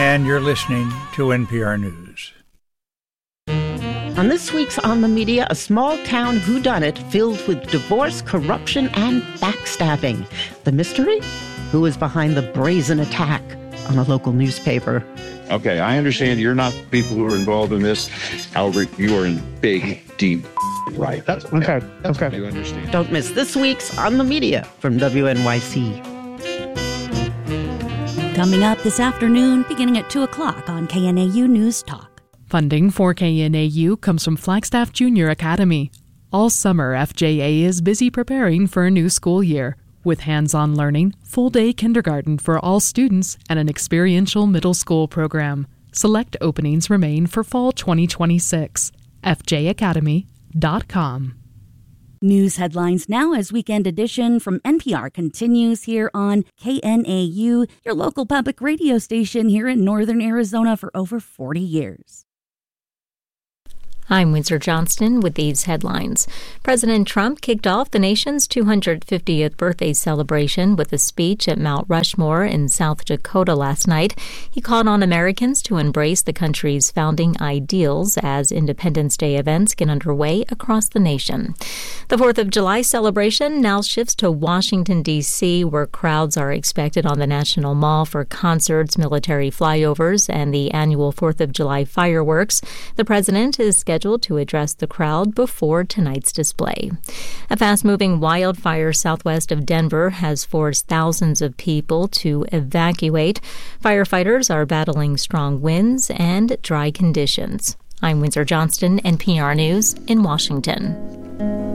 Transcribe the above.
and you're listening to NPR News. On this week's On the Media, a small-town whodunit filled with divorce, corruption, and backstabbing. The mystery? Who is behind the brazen attack on a local newspaper? Okay, I understand you're not the people who are involved in this. However, you are in big, deep right. That's okay. That's okay. You understand. Don't miss this week's On the Media from WNYC. Coming up this afternoon, beginning at 2 o'clock on KNAU News Talk. Funding for KNAU comes from Flagstaff Junior Academy. All summer, FJA is busy preparing for a new school year, with hands-on learning, full-day kindergarten for all students, and an experiential middle school program. Select openings remain for fall 2026. FJAcademy.com. News headlines now as Weekend Edition from NPR continues here on KNAU, your local public radio station here in northern Arizona for over 40 years. I'm Windsor Johnston with these headlines. President Trump kicked off the nation's 250th birthday celebration with a speech at Mount Rushmore in South Dakota last night. He called on Americans to embrace the country's founding ideals as Independence Day events get underway across the nation. The 4th of July celebration now shifts to Washington, D.C., where crowds are expected on the National Mall for concerts, military flyovers, and the annual 4th of July fireworks. The president is scheduled to address the crowd before tonight's display. A fast-moving wildfire southwest of Denver has forced thousands of people to evacuate. Firefighters are battling strong winds and dry conditions. I'm Windsor Johnston, NPR News in Washington.